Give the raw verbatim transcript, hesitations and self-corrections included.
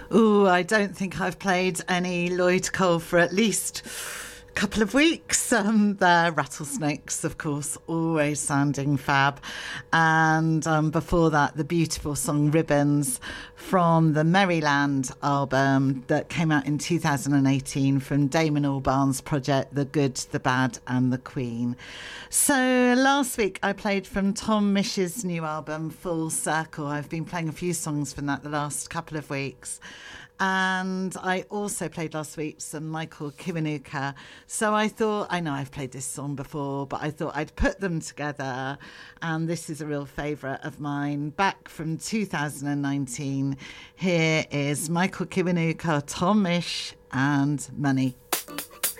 Oh, I don't think I've played any Lloyd Cole for at least a couple of weeks. Um, the Rattlesnakes, of course, always sounding fab. And um, before that, the beautiful song Ribbons from the Maryland album that came out in two thousand eighteen from Damon Albarn's project, The Good, The Bad and The Queen. So last week I played from Tom Mish's new album, Full Circle. I've been playing a few songs from that the last couple of weeks. And I also played last week some Michael Kiwanuka. So I thought, I know I've played this song before, but I thought I'd put them together. And this is a real favourite of mine, back from two thousand nineteen. Here is Michael Kiwanuka, Tom Mish and Money.